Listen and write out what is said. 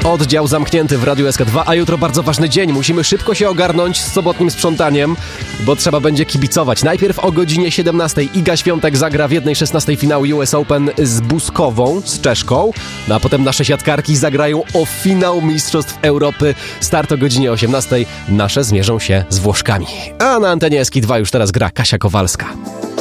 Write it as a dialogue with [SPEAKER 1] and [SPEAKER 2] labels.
[SPEAKER 1] Oddział zamknięty w Radiu SK2, a jutro bardzo ważny dzień. Musimy szybko się ogarnąć z sobotnim sprzątaniem, bo trzeba będzie kibicować. Najpierw o godzinie 17 Iga Świątek zagra w 1/16 finału US Open z Buskową, z Czeszką, no a potem nasze siatkarki zagrają o finał Mistrzostw Europy. Start o godzinie 18. Nasze zmierzą się z Włoszkami. A na antenie SK2 już teraz gra Kasia Kowalska.